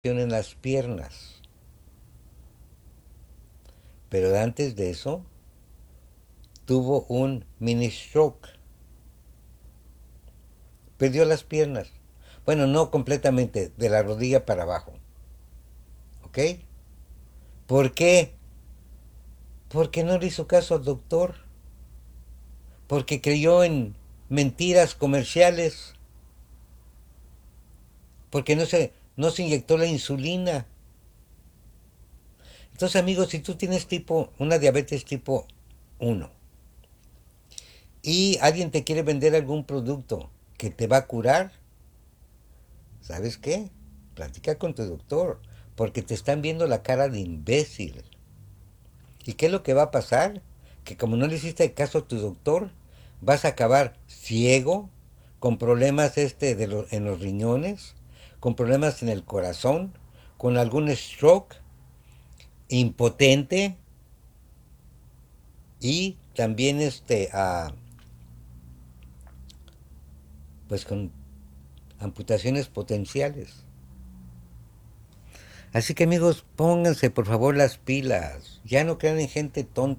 en las piernas. Pero antes de eso, tuvo un mini stroke. Perdió las piernas. Bueno, no completamente, de la rodilla para abajo. ¿Ok? ¿Por qué? Porque no le hizo caso al doctor. Porque creyó en mentiras comerciales. Porque no se inyectó la insulina. Entonces, amigos, si tú tienes una diabetes tipo 1 y alguien te quiere vender algún producto que te va a curar, ¿sabes qué? Platica con tu doctor, porque te están viendo la cara de imbécil. ¿Y qué es lo que va a pasar? Que como no le hiciste caso a tu doctor, vas a acabar ciego, con problemas en los riñones, con problemas en el corazón, con algún stroke, impotente y también pues con amputaciones potenciales. Así que amigos, pónganse por favor las pilas. Ya no crean en gente tonta.